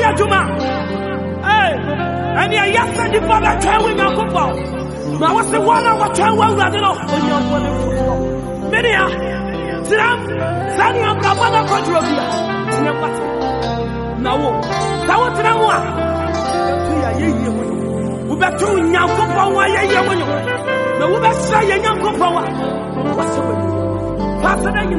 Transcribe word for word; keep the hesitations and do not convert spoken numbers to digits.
ya juma eh ani ya sa di fa ba twa we nyankopon na wo se wona wo twa wo awurade no onyankopon ne fuso meni ya tiram sani amra bana kontrol bia tinya kwate na wo sa wo tiram wa tu ya ye ye wo wo be tu nyankopon wa ye ye wo na wo be sa ye nyankopon wa wo se wo fa sa na